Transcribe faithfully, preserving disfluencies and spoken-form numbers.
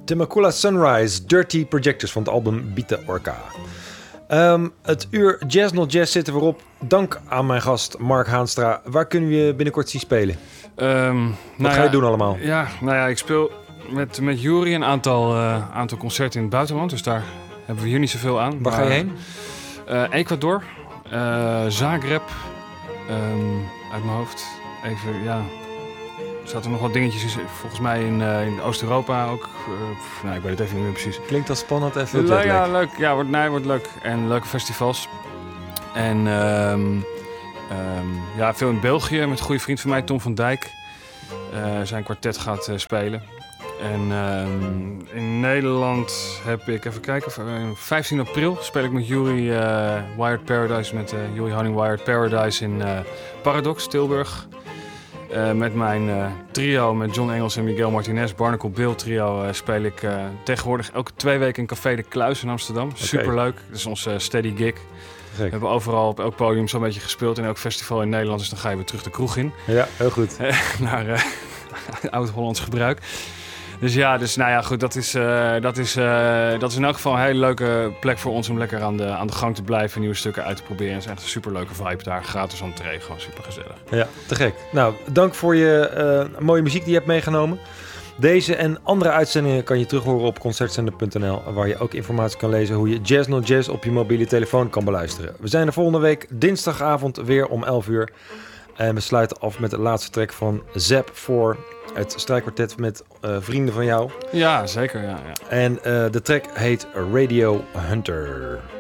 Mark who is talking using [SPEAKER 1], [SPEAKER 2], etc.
[SPEAKER 1] Temecula Sunrise, Dirty Projectors van het album Bita Orca. Um, het uur Jazz Not Jazz zit er weer op. Dank aan mijn gast Mark Haanstra. Waar kunnen we je binnenkort zien spelen?
[SPEAKER 2] Um,
[SPEAKER 1] Wat
[SPEAKER 2] nou
[SPEAKER 1] ga je
[SPEAKER 2] ja,
[SPEAKER 1] doen allemaal?
[SPEAKER 2] Ja, nou ja, ik speel met, met Juri een aantal, uh, aantal concerten in het buitenland. Dus daar hebben we hier niet zoveel aan.
[SPEAKER 1] Waar
[SPEAKER 2] maar,
[SPEAKER 1] ga je heen?
[SPEAKER 2] Uh, Ecuador, uh, Zagreb, um, uit mijn hoofd. Even, ja... Er zaten nog wat dingetjes in, volgens mij in, uh, in Oost-Europa ook. Uh, nou, ik weet het even niet meer precies.
[SPEAKER 1] Klinkt als spannend en veel
[SPEAKER 2] Le-
[SPEAKER 1] jetlag.
[SPEAKER 2] Ja, leuk. Ja, wordt, nee, wordt leuk. En leuke festivals. En um, um, ja, veel in België met een goede vriend van mij, Tom van Dijk. Uh, zijn kwartet gaat uh, spelen. En um, in Nederland heb ik, even kijken, vijftien april speel ik met Juri uh, Wired Paradise, met uh, Juri Honing Wired Paradise in uh, Paradox, Tilburg. Uh, met mijn uh, trio, met John Engels en Miguel Martinez, Barnacle Bill trio, uh, speel ik uh, tegenwoordig elke twee weken in Café de Kluis in Amsterdam. Okay. Superleuk, dat is onze uh, steady gig. Gek. We hebben overal op elk podium zo'n beetje gespeeld in elk festival in Nederland, dus dan ga je weer terug de kroeg in.
[SPEAKER 1] Ja, heel goed.
[SPEAKER 2] Naar uh, oud-Hollands gebruik. Dus ja, dus nou ja, goed, dat is, uh, dat, is, uh, dat is in elk geval een hele leuke plek voor ons om lekker aan de, aan de gang te blijven, nieuwe stukken uit te proberen. Het is echt een superleuke vibe daar, gratis entree, gewoon super gezellig.
[SPEAKER 1] Ja, te gek. Nou, dank voor je uh, mooie muziek die je hebt meegenomen. Deze en andere uitzendingen kan je terughoren op concertzender punt n l, waar je ook informatie kan lezen hoe je Jazz Not Jazz op je mobiele telefoon kan beluisteren. We zijn er volgende week dinsdagavond weer om elf uur. En we sluiten af met de laatste track van Zap voor het strijkkwartet met uh, vrienden van jou.
[SPEAKER 2] Ja, zeker. Ja, ja.
[SPEAKER 1] En uh, de track heet Radio Hunter.